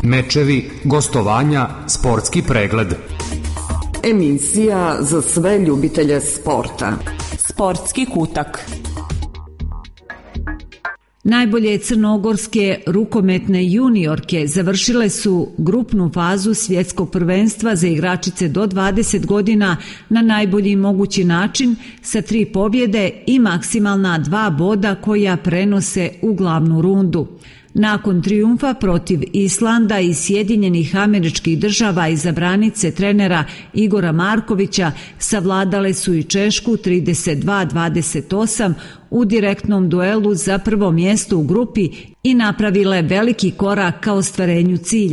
Mečevi, gostovanja, sportski pregled. Emisija za sve ljubitelje sporta. Sportski kutak. Najbolje crnogorske rukometne juniorke završile su grupnu fazu svjetskog prvenstva za igračice do 20 godina na najbolji mogući način sa 3 pobjede i maksimalna 2 boda koja prenose u glavnu rundu. Nakon trijumfa protiv Islanda i Sjedinjenih Američkih Država izabranice trenera Igora Markovića savladale su i Češku 32-28 u direktnom duelu za prvo mjesto u grupi i napravile veliki korak ka ostvarenju cilja.